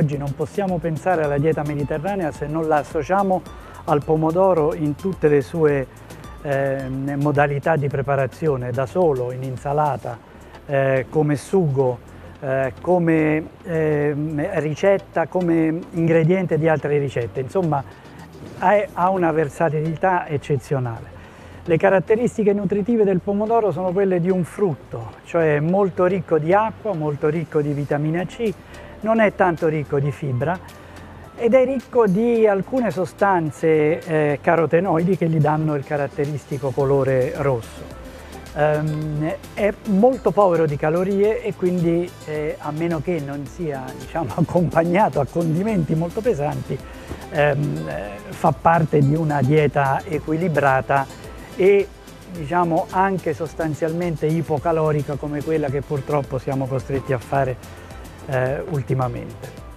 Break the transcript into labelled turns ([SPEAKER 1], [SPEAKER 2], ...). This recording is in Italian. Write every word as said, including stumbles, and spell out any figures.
[SPEAKER 1] oggi non possiamo pensare alla dieta mediterranea se non la associamo al pomodoro in tutte le sue eh, modalità di preparazione, da solo, in insalata, eh, come sugo, eh, come eh, ricetta, come ingrediente di altre ricette. Insomma, ha una versatilità eccezionale. Le caratteristiche nutritive del pomodoro sono quelle di un frutto, cioè molto ricco di acqua, molto ricco di vitamina C, non è tanto ricco di fibra ed è ricco di alcune sostanze eh, carotenoidi che gli danno il caratteristico colore rosso. Um, è molto povero di calorie e quindi, eh, a meno che non sia, diciamo, accompagnato a condimenti molto pesanti, ehm, fa parte di una dieta equilibrata e, diciamo, anche sostanzialmente ipocalorica come quella che purtroppo siamo costretti a fare eh, ultimamente.